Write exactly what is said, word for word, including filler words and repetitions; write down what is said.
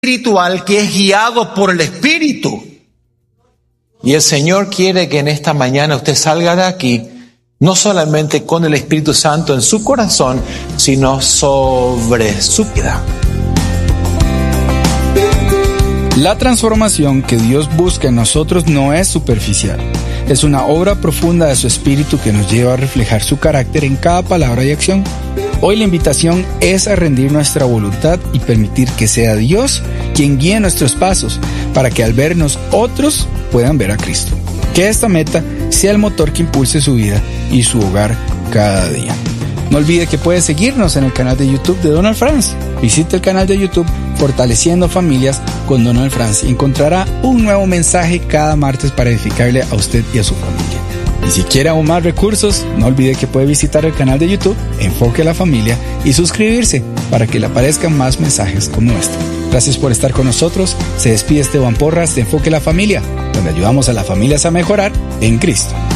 espiritual que es guiado por el Espíritu. Y el Señor quiere que en esta mañana usted salga de aquí no solamente con el Espíritu Santo en su corazón, sino sobre su vida. La transformación que Dios busca en nosotros no es superficial. Es una obra profunda de su Espíritu que nos lleva a reflejar su carácter en cada palabra y acción. Hoy la invitación es a rendir nuestra voluntad y permitir que sea Dios quien guíe nuestros pasos, para que al vernos otros puedan ver a Cristo. Que esta meta sea el motor que impulse su vida y su hogar cada día. No olvide que puede seguirnos en el canal de YouTube de Donald Franz. Visite el canal de YouTube Fortaleciendo Familias con Donald Franz y encontrará un nuevo mensaje cada martes para edificarle a usted y a su familia. Y si quiere aún más recursos, no olvide que puede visitar el canal de YouTube Enfoque a la Familia y suscribirse para que le aparezcan más mensajes como este. Gracias por estar con nosotros. Se despide Esteban Porras de Enfoque a la Familia, donde ayudamos a las familias a mejorar en Cristo.